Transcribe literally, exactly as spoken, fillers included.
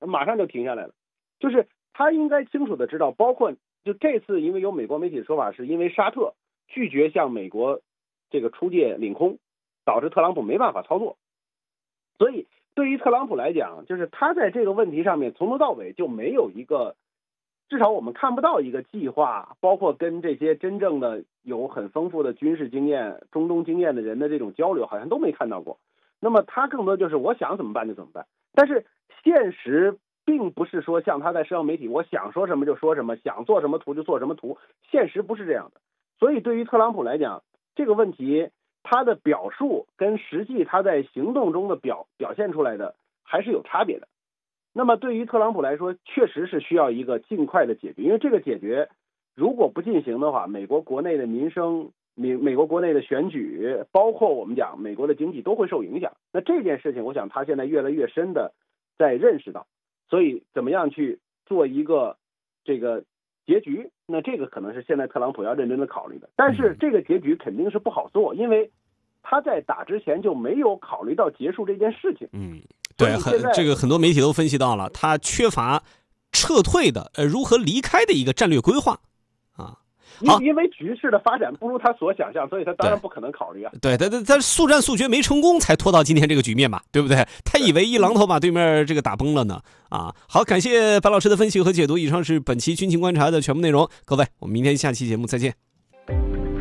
马上就停下来了。就是他应该清楚的知道，包括就这次，因为有美国媒体的说法，是因为沙特拒绝向美国这个出借领空，导致特朗普没办法操作。所以对于特朗普来讲，就是他在这个问题上面从头到尾就没有一个，至少我们看不到一个计划，包括跟这些真正的有很丰富的军事经验、中东经验的人的这种交流，好像都没看到过。那么他更多就是我想怎么办就怎么办，但是现实并不是说像他在社交媒体，我想说什么就说什么，想做什么图就做什么图，现实不是这样的。所以对于特朗普来讲，这个问题他的表述跟实际他在行动中的表表现出来的还是有差别的。那么对于特朗普来说，确实是需要一个尽快的解决，因为这个解决如果不进行的话，美国国内的民生、美美国国内的选举，包括我们讲美国的经济都会受影响。那这件事情，我想他现在越来越深的在认识到，所以怎么样去做一个这个结局，那这个可能是现在特朗普要认真的考虑的。但是这个结局肯定是不好做，因为他在打之前就没有考虑到结束这件事情。 嗯，对，很这个很多媒体都分析到了，他缺乏撤退的呃如何离开的一个战略规划啊。 因因为局势的发展不如他所想象，所以他当然不可能考虑啊。 对，他他他速战速决没成功，才拖到今天这个局面嘛，对不对？他以为一榔头把对面这个打崩了呢啊！好，感谢白老师的分析和解读，以上是本期军情观察的全部内容。各位，我们明天下期节目再见。